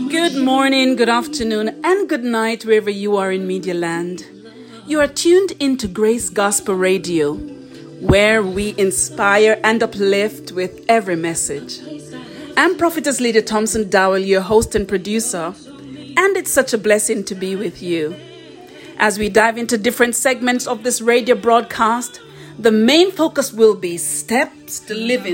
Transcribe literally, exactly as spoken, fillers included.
Good morning, good afternoon, and good night wherever you are in Media Land. You are tuned into Grace Gospel Radio, where we inspire and uplift with every message. I'm Prophetess Lydia Thompson Dowell, your host and producer, and it's such a blessing to be with you. As we dive into different segments of this radio broadcast, the main focus will be steps to living